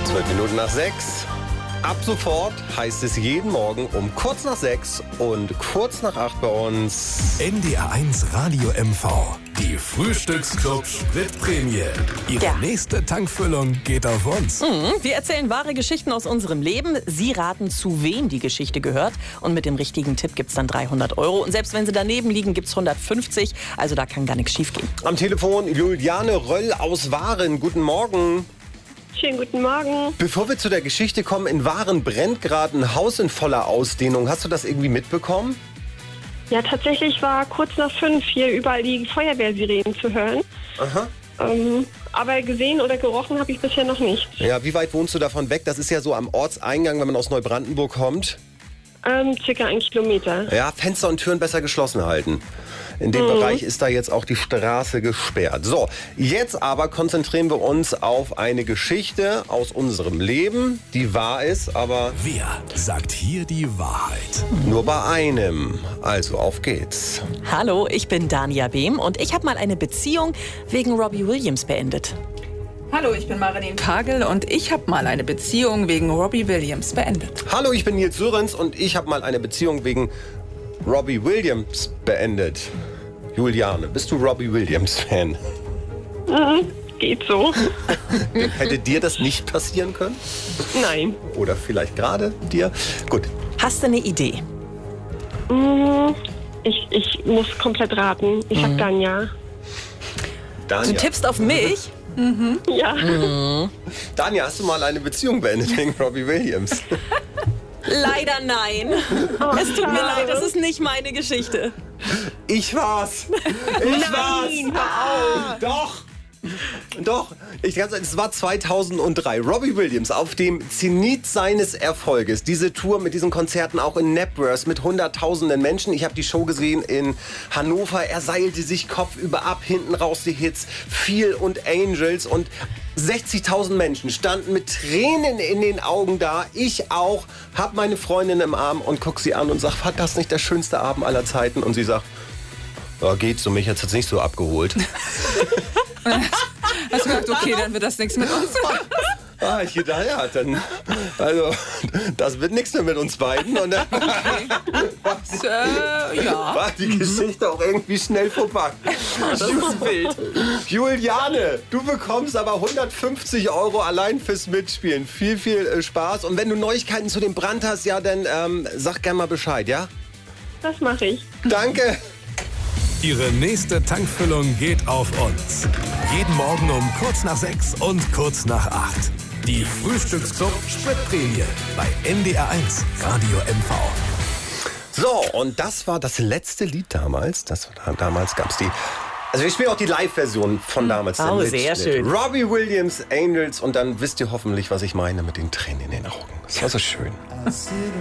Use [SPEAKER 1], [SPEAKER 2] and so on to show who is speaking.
[SPEAKER 1] 12 Minuten nach 6. Ab sofort heißt es jeden Morgen um kurz nach 6 und kurz nach 8 bei uns.
[SPEAKER 2] NDR 1 Radio MV. Die Frühstücksclub Spritprämie. Ihre nächste Tankfüllung geht auf uns.
[SPEAKER 3] Wir erzählen wahre Geschichten aus unserem Leben. Sie raten, zu wem die Geschichte gehört. Und mit dem richtigen Tipp gibt es dann 300 €. Und selbst wenn Sie daneben liegen, gibt es 150. Also da kann gar nichts schiefgehen.
[SPEAKER 1] Am Telefon Juliane Röll aus Waren. Guten Morgen.
[SPEAKER 4] Schönen guten Morgen.
[SPEAKER 1] Bevor wir zu der Geschichte kommen, in Waren brennt gerade ein Haus in voller Ausdehnung. Hast du das irgendwie mitbekommen?
[SPEAKER 4] Ja, tatsächlich war kurz nach 5 hier überall die Feuerwehrsirenen zu hören.
[SPEAKER 1] Aha.
[SPEAKER 4] Aber gesehen oder gerochen habe ich bisher noch nicht.
[SPEAKER 1] Ja, wie weit wohnst du davon weg? Das ist ja so am Ortseingang, wenn man aus Neubrandenburg kommt.
[SPEAKER 4] Circa 1 Kilometer.
[SPEAKER 1] Ja, Fenster und Türen besser geschlossen halten. In dem Bereich ist da jetzt auch die Straße gesperrt. So, jetzt aber konzentrieren wir uns auf eine Geschichte aus unserem Leben, die wahr ist, aber
[SPEAKER 2] Wer sagt hier die Wahrheit?
[SPEAKER 1] nur bei einem. Also, auf geht's.
[SPEAKER 3] Hallo, ich bin Dania Behm und ich habe mal eine Beziehung wegen Robbie Williams beendet.
[SPEAKER 5] Hallo, ich bin Marilyn Pagel und ich habe mal eine Beziehung wegen Robbie Williams beendet.
[SPEAKER 1] Hallo, ich bin Nils Sörens und ich habe mal eine Beziehung wegen Robbie Williams beendet. Juliane, bist du Robbie Williams-Fan?
[SPEAKER 4] Geht so.
[SPEAKER 1] Hätte dir das nicht passieren können?
[SPEAKER 4] Nein.
[SPEAKER 1] Oder vielleicht gerade dir? Gut.
[SPEAKER 3] Hast du eine Idee?
[SPEAKER 4] Ich muss komplett raten. Ich sag dann ja.
[SPEAKER 3] Du
[SPEAKER 1] Dania.
[SPEAKER 3] tippst auf mich?
[SPEAKER 4] Ja.
[SPEAKER 1] Dania, hast du mal eine Beziehung beendet wegen Robbie Williams?
[SPEAKER 3] Leider nein. Es tut mir leid, das ist nicht meine Geschichte.
[SPEAKER 1] Ich war's. Ich war's. Doch. Doch, es war 2003. Robbie Williams auf dem Zenit seines Erfolges. Diese Tour mit diesen Konzerten auch in Knebworth mit hunderttausenden Menschen. Ich habe die Show gesehen in Hannover. Er seilte sich kopfüber ab, hinten raus die Hits Feel und Angels und 60.000 Menschen standen mit Tränen in den Augen da. Ich auch, hab meine Freundin im Arm und guck sie an und sag, war das nicht der schönste Abend aller Zeiten? Und sie sagt, ja, geht so, mich hat's jetzt nicht so abgeholt.
[SPEAKER 5] Hast du gedacht, okay, dann wird das nichts mit uns.
[SPEAKER 1] Ich gedacht, ja, dann, also, das wird nichts mehr mit uns beiden. Und dann
[SPEAKER 5] Ja.
[SPEAKER 1] war die Geschichte auch irgendwie schnell vorbei.
[SPEAKER 3] Das ist wild.
[SPEAKER 1] Juliane, du bekommst aber 150 € allein fürs Mitspielen. Viel, viel Spaß. Und wenn du Neuigkeiten zu dem Brand hast, ja, dann sag gerne mal Bescheid, ja?
[SPEAKER 4] Das mache ich.
[SPEAKER 1] Danke.
[SPEAKER 2] Ihre nächste Tankfüllung geht auf uns. Jeden Morgen um kurz nach 6 und kurz nach 8. Die Frühstücksclub Spritprämie bei NDR 1 Radio MV.
[SPEAKER 1] So, und das war das letzte Lied damals. Damals gab es die... Also wir spielen auch die Live-Version von damals.
[SPEAKER 3] Oh,
[SPEAKER 1] mit
[SPEAKER 3] sehr schön.
[SPEAKER 1] Robbie Williams, Angels. Und dann wisst ihr hoffentlich, was ich meine mit den Tränen in den Augen. Das war so schön.